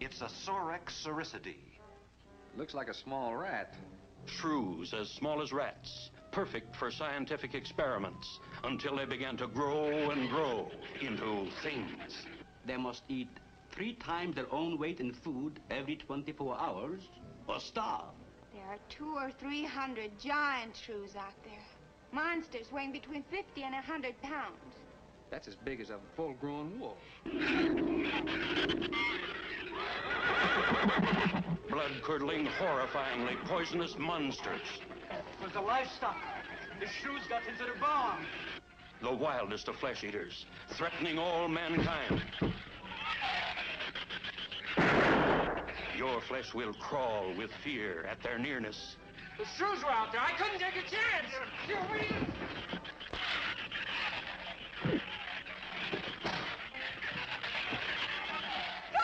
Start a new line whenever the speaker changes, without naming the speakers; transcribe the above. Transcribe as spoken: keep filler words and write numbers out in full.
It's a Sorex cericidae.
Looks like a small rat.
Shrews as small as rats, perfect for scientific experiments, until they began to grow and grow into things.
They must eat three times their own weight in food every twenty-four hours or starve.
There are two or three hundred giant shrews out there. Monsters weighing between fifty and a hundred pounds.
That's as big as a full-grown wolf.
Blood-curdling, horrifyingly poisonous monsters.
It was the livestock. The shrews got into the bone.
The wildest of flesh eaters, threatening all mankind. Your flesh will crawl with fear at their nearness.
The shrews were out there. I couldn't take a chance.